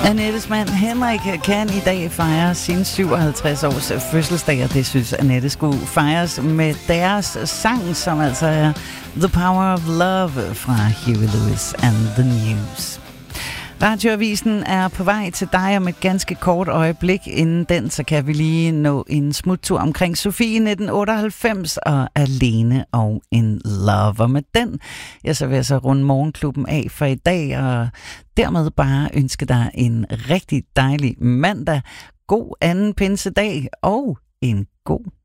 Annettes mand Henrik kan i dag fejre sin 57 års fødselsdag, og det synes Annette skulle fejres med deres sang, som altså er The Power of Love fra Huey Lewis and the News. Radioavisen er på vej til dig om et ganske kort øjeblik. Inden den, så kan vi lige nå en smuttur omkring Sofie 1998 og Alene og in Love. Og med den, så vil jeg så runde morgenklubben af for i dag, og dermed bare ønske dig en rigtig dejlig mandag, god anden pinsedag og en god